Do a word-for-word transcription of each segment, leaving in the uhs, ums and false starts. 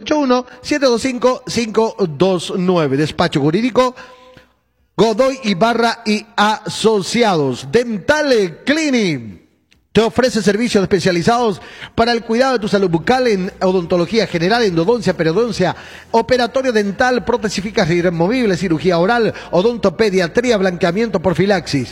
ocho uno, siete dos cinco, cinco dos nueve. Despacho jurídico Godoy Ibarra y Asociados. Dental Clinic te ofrece servicios especializados para el cuidado de tu salud bucal en odontología general, endodoncia, periodoncia, operatorio dental, prótesis fijas y removibles, cirugía oral, odontopediatría, blanqueamiento, profilaxis.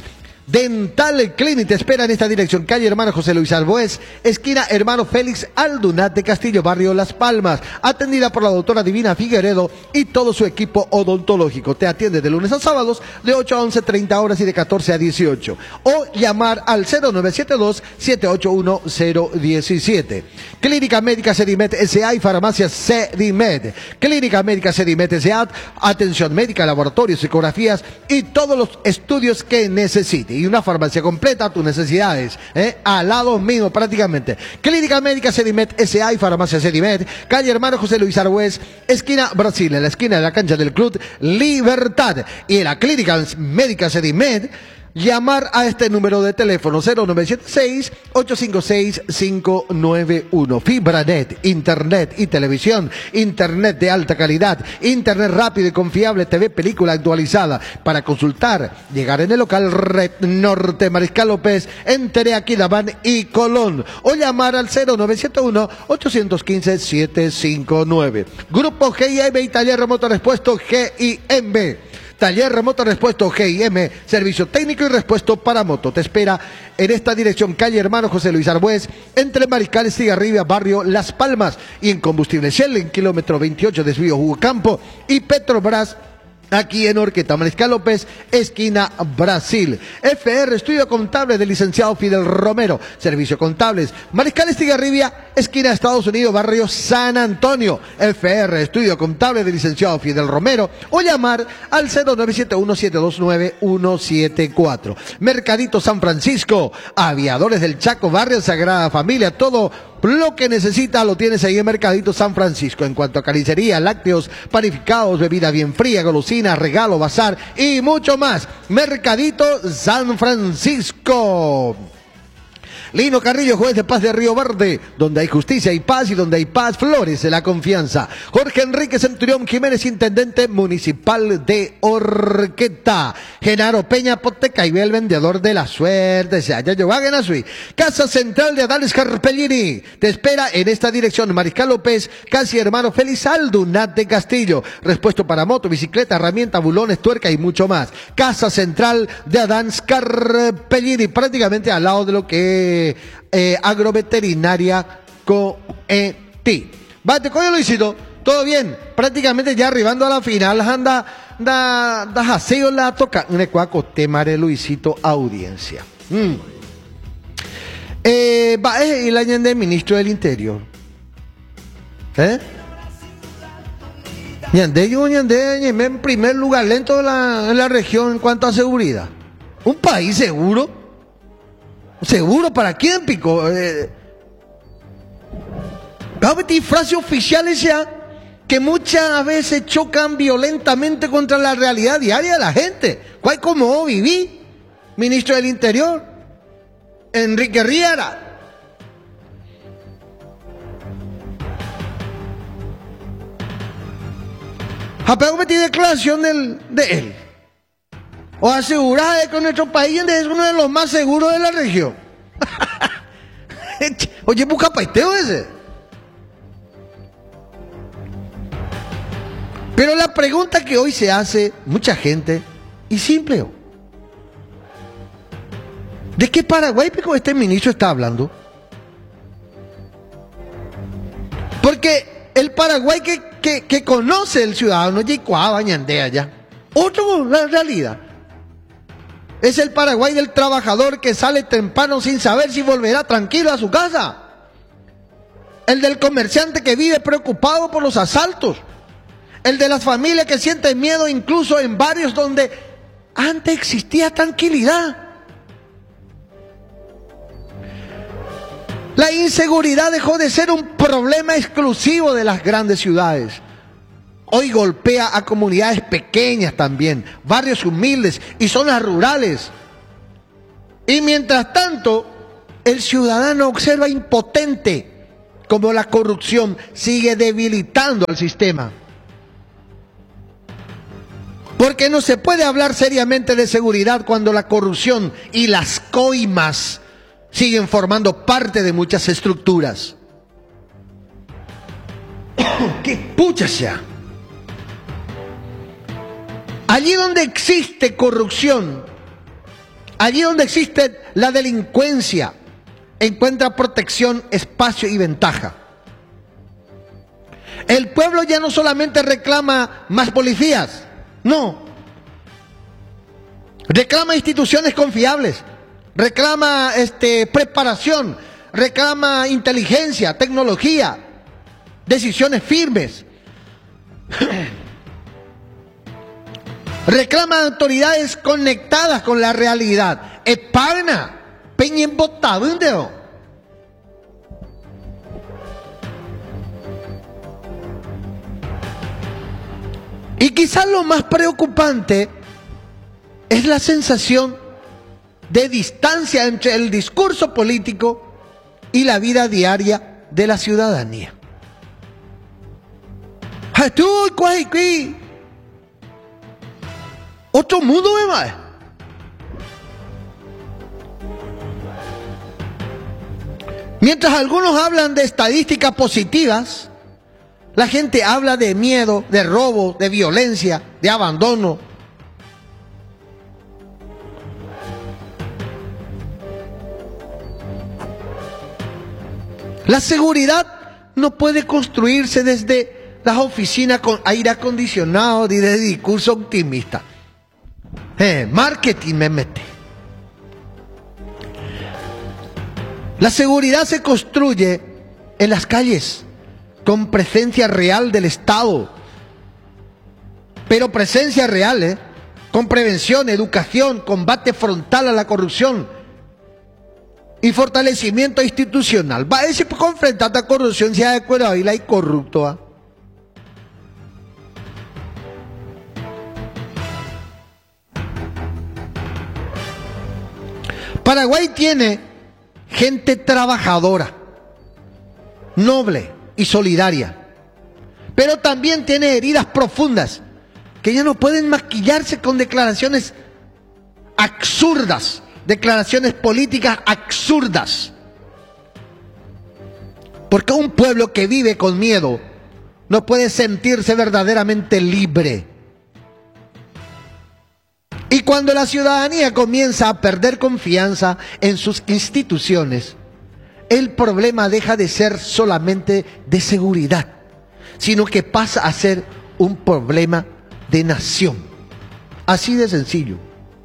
Dental Clinic te espera en esta dirección: calle Hermano José Luis Albués, esquina Hermano Félix Aldunate Castillo, barrio Las Palmas, atendida por la doctora Divina Figueredo y todo su equipo odontológico. Te atiende de lunes a sábados de ocho a once, treinta horas y de catorce a dieciocho, o llamar al cero nueve siete dos, siete ocho uno, cero uno siete. Clínica Médica Sedimed S A y Farmacia Sedimed. Clínica Médica Sedimed S A, atención médica, laboratorios, ecografías y todos los estudios que necesite. Y una farmacia completa a tus necesidades, ¿eh? Al lado mismo prácticamente. Clínica Médica Sedimed S A y Farmacia Sedimed, calle Hermano José Luis Argüez, esquina Brasil, en la esquina de la cancha del Club Libertad. Y en la Clínica Médica Sedimed, llamar a este número de teléfono cero nueve siete seis, ocho cinco seis, cinco nueve uno. Fibranet, internet y televisión, internet de alta calidad, internet rápido y confiable, T V película actualizada. Para consultar, llegar en el local Red Norte Mariscal López, en Tereaquidabán y Colón, o llamar al cero nueve siete uno, ocho uno cinco, siete cinco nueve. Grupo G I M y Taller Remoto Respuesto G I M. Taller Remoto Respuesto G I M, servicio técnico y repuesto para moto. Te espera en esta dirección: calle Hermano José Luis Arbués, entre Mariscal Estigarribia, barrio Las Palmas, y en Combustible Shell, en kilómetro veintiocho, desvío Hugo Campo, y Petrobras, aquí en Orqueta Mariscal López, esquina Brasil. F R, estudio contable del licenciado Fidel Romero, servicio contables, Mariscal Estigarribia, esquina Estados Unidos, barrio San Antonio. F R, estudio contable del licenciado Fidel Romero, o llamar al cero nueve siete uno, siete dos nueve, uno siete cuatro. Mercadito San Francisco, Aviadores del Chaco, barrio Sagrada Familia, todo lo que necesita lo tienes ahí en Mercadito San Francisco. En cuanto a carnicería, lácteos, panificados, bebida bien fría, golosinas, regalo, bazar y mucho más. Mercadito San Francisco. Lino Carrillo, juez de paz de Río Verde, donde hay justicia y paz, y donde hay paz florece la confianza. Jorge Enrique Centurión Jiménez, intendente municipal de Orqueta. Genaro Peña Poteca y el vendedor de la suerte. Se haya llevado a su Casa Central de Adán Scarpellini. Te espera en esta dirección: Mariscal López, casi Hermano Félix Aldunate Castillo. Repuesto para moto, bicicleta, herramienta, bulones, tuerca y mucho más. Casa Central de Adán Scarpellini, prácticamente al lado de lo que Eh, agroveterinaria Coeti. Bate, coño Luisito, todo bien, prácticamente ya arribando a la final, anda, da, da jaseo la toca, un ecuaco temare Luisito, audiencia. Mm. Eh, va, eh, el año del ministro del Interior. ¿Eh? Ñande, yo, ñande, en primer lugar lento en la, en la región en cuanto a seguridad. Un país seguro. ¿Seguro para quién, pico? Eh, hay frases oficiales ya que muchas veces chocan violentamente contra la realidad diaria de la gente. ¿Cuál como viví? Ministro del Interior, Enrique Riera. Apego metí declaración del, de él. O asegurar de que nuestro país es uno de los más seguros de la región. Oye, busca paisteo ese. Pero la pregunta que hoy se hace mucha gente, y simple: ¿de qué Paraguay pico este ministro está hablando? Porque el Paraguay que, que, que conoce el ciudadano Yicuá, Bañandea ya, otro la realidad. Es el Paraguay del trabajador que sale temprano sin saber si volverá tranquilo a su casa. El del comerciante que vive preocupado por los asaltos. El de las familias que sienten miedo incluso en barrios donde antes existía tranquilidad. La inseguridad dejó de ser un problema exclusivo de las grandes ciudades. Hoy golpea a comunidades pequeñas también, barrios humildes y zonas rurales. Y mientras tanto, el ciudadano observa impotente como la corrupción sigue debilitando al sistema. Porque no se puede hablar seriamente de seguridad cuando la corrupción y las coimas siguen formando parte de muchas estructuras. ¡Qué pucha sea! Allí donde existe corrupción, allí donde existe la delincuencia, encuentra protección, espacio y ventaja. El pueblo ya no solamente reclama más policías, no. Reclama instituciones confiables, reclama este, preparación, reclama inteligencia, tecnología, decisiones firmes. Reclama autoridades conectadas con la realidad. Epagna, peñen botado. Y quizás lo más preocupante es la sensación de distancia entre el discurso político y la vida diaria de la ciudadanía. Otro mundo, ¿verdad? Mientras algunos hablan de estadísticas positivas, la gente habla de miedo, de robo, de violencia, de abandono. La seguridad no puede construirse desde las oficinas con aire acondicionado y de discurso optimista. Eh, marketing me mete. La seguridad se construye en las calles, con presencia real del Estado. Pero presencia real, ¿eh? Con prevención, educación, combate frontal a la corrupción y fortalecimiento institucional. Va a decir confrontar la corrupción si hay acuerdo y la hay corrupto. ¿eh? Paraguay tiene gente trabajadora, noble y solidaria, pero también tiene heridas profundas que ya no pueden maquillarse con declaraciones absurdas, declaraciones políticas absurdas. Porque un pueblo que vive con miedo no puede sentirse verdaderamente libre. Y cuando la ciudadanía comienza a perder confianza en sus instituciones, el problema deja de ser solamente de seguridad, sino que pasa a ser un problema de nación. Así de sencillo.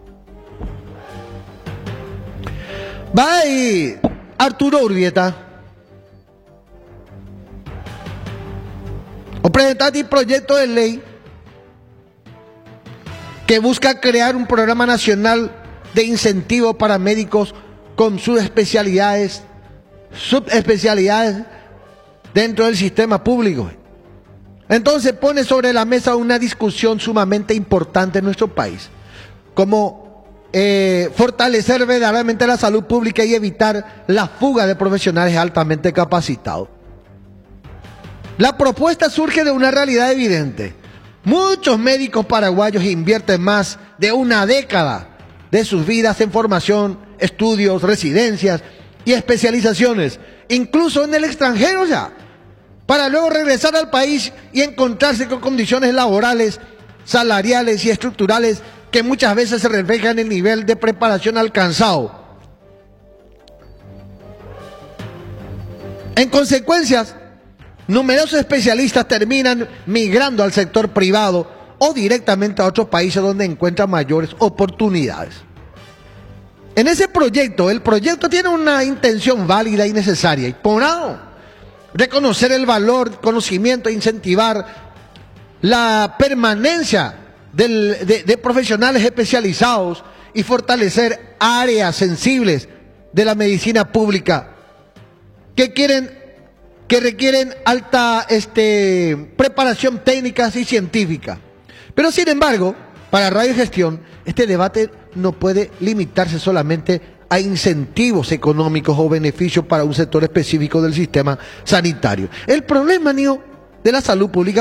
Va ahí Arturo Urbieta. O presentar un proyecto de ley que busca crear un programa nacional de incentivo para médicos con sus especialidades, subespecialidades dentro del sistema público. Entonces pone sobre la mesa una discusión sumamente importante en nuestro país, como eh, fortalecer verdaderamente la salud pública y evitar la fuga de profesionales altamente capacitados. La propuesta surge de una realidad evidente. Muchos médicos paraguayos invierten más de una década de sus vidas en formación, estudios, residencias y especializaciones, incluso en el extranjero ya, para luego regresar al país y encontrarse con condiciones laborales, salariales y estructurales que muchas veces se reflejan en el nivel de preparación alcanzado. En consecuencia, numerosos especialistas terminan migrando al sector privado o directamente a otros países donde encuentran mayores oportunidades. En ese proyecto, el proyecto tiene una intención válida y necesaria. Y por lado, reconocer el valor, conocimiento e incentivar la permanencia del, de, de profesionales especializados y fortalecer áreas sensibles de la medicina pública que quieren que requieren alta este, preparación técnica y científica. Pero sin embargo, para Radio Gestión, este debate no puede limitarse solamente a incentivos económicos o beneficios para un sector específico del sistema sanitario. El problema, Nio, de la salud pública